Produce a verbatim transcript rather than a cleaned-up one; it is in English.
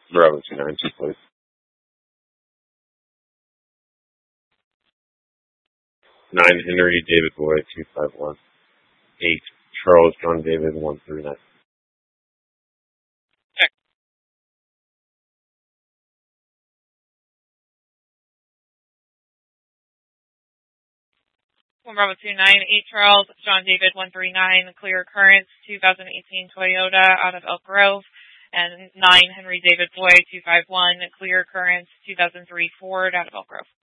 Bravo two nine two, please. Nine Henry David Boy two five one. Eight Charles John David one three nine. One Bravo two nine, eight Charles John David one three nine, clear occurrence twenty eighteen Toyota out of Elk Grove, and nine Henry David Boy two five one, clear occurrence two thousand three Ford out of Elk Grove.